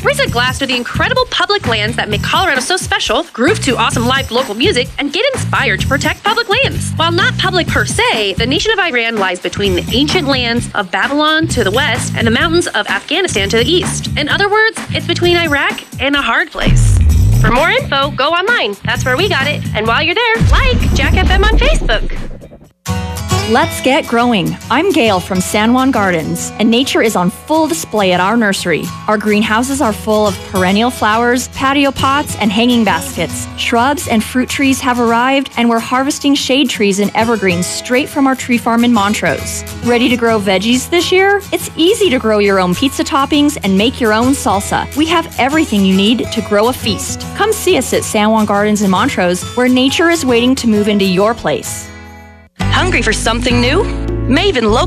Visit Glass to the incredible public lands that make Colorado so special, groove to awesome live local music, and get inspired to protect public lands. While not public per se, the nation of Iran lies between the ancient lands of Babylon to the west and the mountains of Afghanistan to the east. In other words, it's between Iraq and a hard place. For more info, go online. That's where we got it. And while you're there, like Jack FM on Facebook. Let's get growing. I'm Gail from San Juan Gardens, and nature is on full display at our nursery. Our greenhouses are full of perennial flowers, patio pots, and hanging baskets. Shrubs and fruit trees have arrived, and we're harvesting shade trees and evergreens straight from our tree farm in Montrose. Ready to grow veggies this year? It's easy to grow your own pizza toppings and make your own salsa. We have everything you need to grow a feast. Come see us at San Juan Gardens in Montrose, where nature is waiting to move into your place. Hungry for something new? Maven Local